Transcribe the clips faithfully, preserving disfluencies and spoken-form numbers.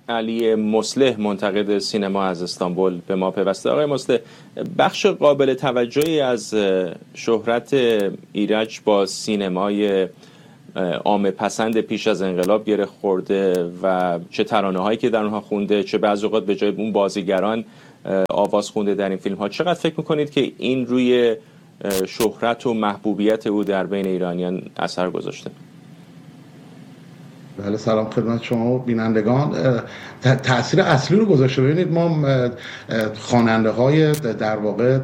علی مصلح، منتقد سینما از استانبول، به ما پیوسته. آقای مصلح، بخش قابل توجهی از شهرت ایرج با سینمای عامه پسند پیش از انقلاب گره خورده و چه ترانه‌هایی که در اونها خونده، چه بعضی اوقات به جای اون بازیگران آواز خونده در این فیلم‌ها، چقدر فکر می‌کنید که این روی شهرت و محبوبیت او در بین ایرانیان اثر گذاشته؟ بله، سلام خدمت شما بینندگان. تأثیر اصلی رو گذاشته. ببینید، ما خواننده های در واقع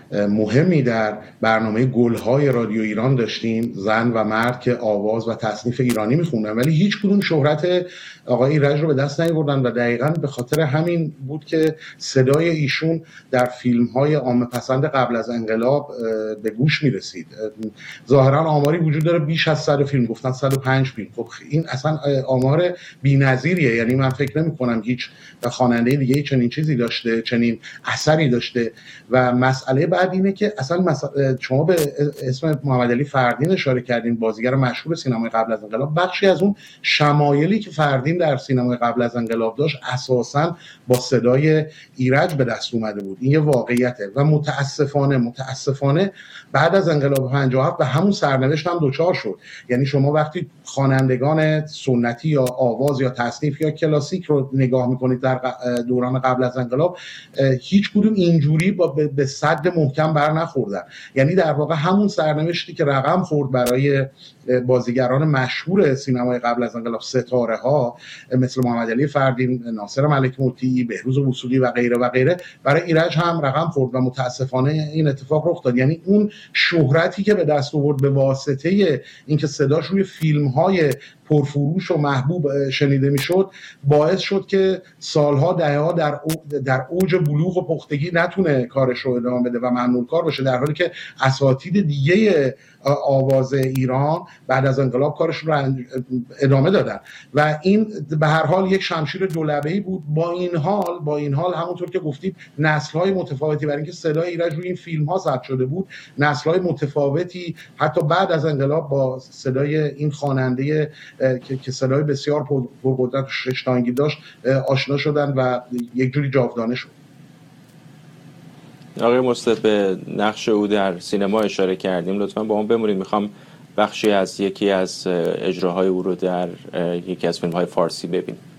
مهمی در برنامه گل‌های رادیو ایران داشتیم، زن و مرد که آواز و تصنیف ایرانی میخوندن، ولی هیچ کدوم شهرت آقای ایرج رو به دست نیاوردن و دقیقاً به خاطر همین بود که صدای ایشون در فیلم‌های عامه پسند قبل از انقلاب به گوش میرسید. ظاهراً آماری وجود داره بیش از صد فیلم، گفتن صد و پنج فیلم. خب این اصلا آمار بی‌نظیریه، یعنی من فکر نمی‌کنم هیچ خواننده دیگه چنین چیزی داشته، چنین اثری داشته. و مسئله بعد اینه که اصلا مسئله، شما به اسم محمد علی فردین اشاره کردین، بازیگر مشهور سینمای قبل از انقلاب. بخشی از اون شمایلی که فردین در سینمای قبل از انقلاب داشت اساساً با صدای ایرج به دست اومده بود. این یه واقعیته و متاسفانه متاسفانه بعد از انقلاب پنجاه و هفت به همون سرنوشت هم دوچار شد. یعنی شما وقتی خوانندگان سنتی یا آواز یا تصنیف یا کلاسیک رو نگاه میکنید در دوران قبل از انقلاب، هیچ کدوم اینجوری با به صد محکم بر نخوردن. یعنی در واقع همون سرنوشتی که رقم خورد برای بازیگران مشهور سینمای قبل از انقلاب، ستاره ها مثل محمد علی فردین، ناصر ملک موطی، بهروز وصولی و غیره و غیره، برای ایرج هم رقم خورد و متاسفانه این اتفاق رخ داد. یعنی اون شهرتی که به دست آورد به واسطه اینکه صداش روی فیلم‌های پرفروش و محبوب شنیده میشد، باعث شد که سالها دهه‌ها در در اوج بلوغ و پختگی نتونه کارش رو ادامه بده و ممنوع کار باشه، در حالی که اساتید دیگه آواز ایران بعد از انقلاب کارش رو ادامه دادن. و این به هر حال یک شمشیر دولبه‌ای بود. با این حال با این حال همونطور که گفتید، نسل‌های متفاوتی، برای اینکه صدای ایرج روی این فیلم‌ها ثبت شده بود، نسل‌های متفاوتی حتی بعد از انقلاب با صدای این خواننده که صدای بسیار پرقدرت و شش‌تانگی داشت آشنا شدن و یک جوری جاودانه شد. آقای مصلح، به نقش او در سینما اشاره کردیم، لطفاً با اون بمونید. میخوام بخشی از یکی از اجراهای او رو در یکی از فیلم‌های فارسی ببینیم.